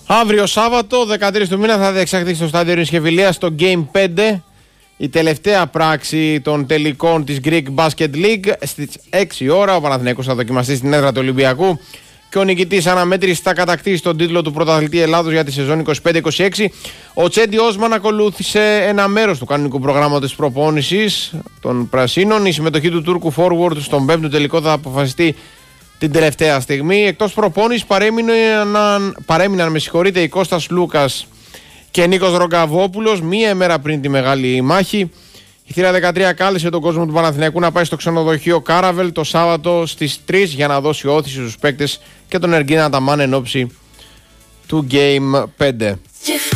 Αύριο Σάββατο, 13 του μήνα, θα διεξαχθεί στο στάδιο Ειρηνής στο Game 5 η τελευταία πράξη των τελικών της Greek Basket League. Στις 6 ώρα ο Παναθηναϊκός θα δοκιμαστεί στην έδρα του Ολυμπιακού και ο νικητής αναμέτρησης θα κατακτήσει τον τίτλο του πρωταθλητή Ελλάδος για τη σεζόν 25-26. Ο Τσέντι Όσμαν ακολούθησε ένα μέρος του κανονικού προγράμματος της προπόνησης των Πρασίνων. Η συμμετοχή του Τούρκου forward στον 5ο τελικό θα αποφασιστεί την τελευταία στιγμή. Εκτός προπόνησης παρέμειναν η Κώστας Λούκας και Νίκος Ρογκαβόπουλος μία μέρα πριν τη μεγάλη μάχη. Η θύρα 13 κάλεσε τον κόσμο του Παναθηναϊκού να πάει στο ξενοδοχείο Κάραβελ το Σάββατο στις 3 για να δώσει όθηση στους παίκτες και τον Εργίνα Ταμάν εν ώψη του Game 5.